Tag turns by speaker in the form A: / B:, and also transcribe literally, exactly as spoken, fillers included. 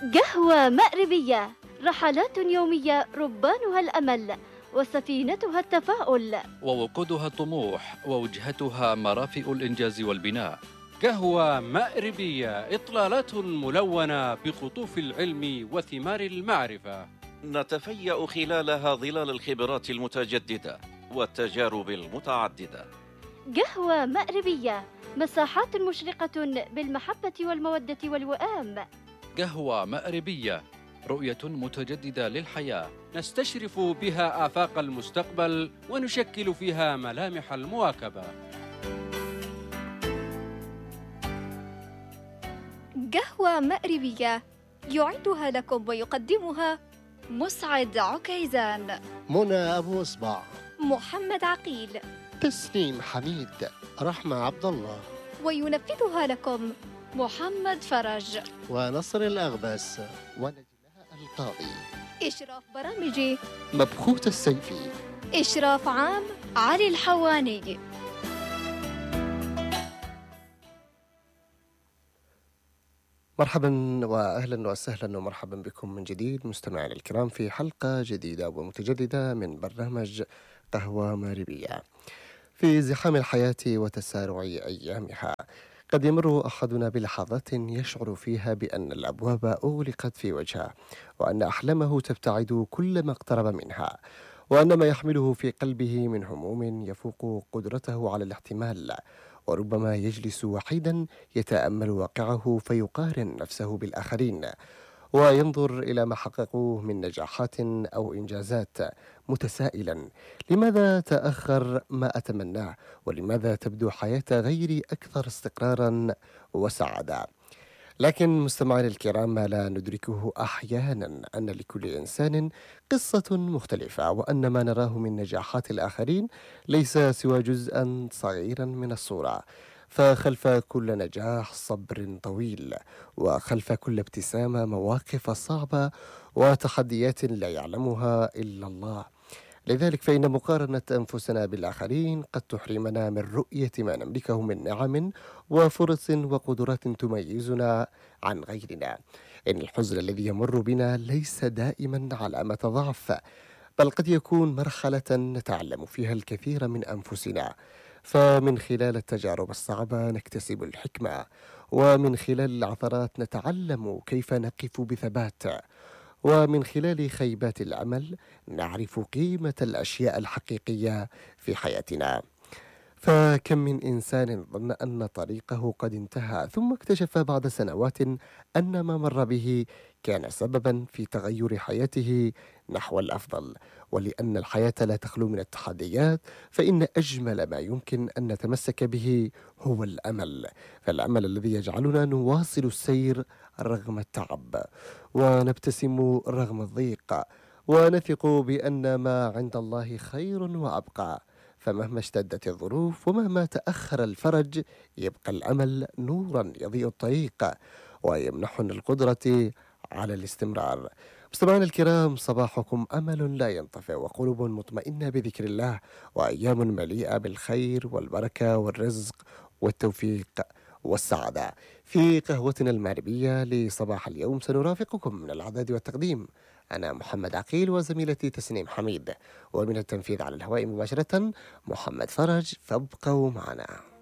A: قهوة مأربية، رحلات يومية ربانها الأمل وسفينتها التفاؤل،
B: ووقودها الطموح ووجهتها مرافئ الإنجاز والبناء.
C: قهوة مأربية، إطلالات ملونة بقطوف العلم وثمار المعرفة،
D: نتفيأ خلالها ظلال الخبرات المتجددة والتجارب المتعددة.
A: قهوة مأربية، مساحات مشرقة بالمحبة والمودة والوئام.
B: قهوة مأربية، رؤية متجددة للحياة،
C: نستشرف بها آفاق المستقبل ونشكل فيها ملامح المواكبة.
E: قهوة مأربية يعدها لكم ويقدمها مسعد عكيزان،
F: منى أبو إصبع،
E: محمد عقيل،
F: تسنيم حميد، رحمة عبد الله،
E: وينفذها لكم محمد فرج
F: ونصر الأغبس، ونجلاء القاضي.
E: إشراف برامجي
F: مبخوت السيفي.
E: إشراف عام علي الحواني.
F: مرحبا وأهلا وسهلا ومرحبا بكم من جديد مستمعينا الكرام في حلقة جديدة ومتجددة من برنامج قهوة مأربية. في زحام الحياة وتسارع أيامها قد يمر أحدنا بلحظات يشعر فيها بأن الأبواب أغلقت في وجهه، وأن أحلامه تبتعد كلما اقترب منها، وأن ما يحمله في قلبه من هموم يفوق قدرته على الاحتمال، وربما يجلس وحيدا يتأمل واقعه فيقارن نفسه بالآخرين وينظر إلى ما حققوه من نجاحات أو إنجازات متسائلا: لماذا تأخر ما أتمناه؟ ولماذا تبدو حياة غيري أكثر استقرارا وسعادة؟ لكن مستمعينا الكرام، ما لا ندركه أحيانا أن لكل إنسان قصة مختلفة، وأن ما نراه من نجاحات الآخرين ليس سوى جزءا صغيرا من الصورة. فخلف كل نجاح صبر طويل، وخلف كل ابتسامة مواقف صعبة وتحديات لا يعلمها إلا الله. لذلك فإن مقارنة أنفسنا بالآخرين قد تحرمنا من رؤية ما نملكه من نعم وفرص وقدرات تميزنا عن غيرنا. إن الحزن الذي يمر بنا ليس دائما علامة ضعف، بل قد يكون مرحلة نتعلم فيها الكثير من أنفسنا. فمن خلال التجارب الصعبة نكتسب الحكمة، ومن خلال العثرات نتعلم كيف نقف بثبات، ومن خلال خيبات الأمل نعرف قيمة الأشياء الحقيقية في حياتنا. فكم من إنسان ظن أن طريقه قد انتهى، ثم اكتشف بعد سنوات أن ما مر به كان سببا في تغير حياته نحو الأفضل. ولأن الحياة لا تخلو من التحديات، فإن أجمل ما يمكن أن نتمسك به هو الأمل، فالأمل الذي يجعلنا نواصل السير رغم التعب، ونبتسم رغم الضيق، ونثق بأن ما عند الله خير وأبقى. فمهما اشتدت الظروف ومهما تأخر الفرج، يبقى الأمل نورا يضيء الطريق ويمنحنا القدرة على الاستمرار. مستمعينا الكرام، صباحكم أمل لا ينطفئ وقلوب مطمئنة بذكر الله، وأيام مليئة بالخير والبركة والرزق والتوفيق والسعادة. في قهوتنا المغربية لصباح اليوم سنرافقكم من الإعداد والتقديم أنا محمد عقيل، وزميلتي تسنيم حميد، ومن التنفيذ على الهواء مباشرة محمد فرج. فابقوا معنا.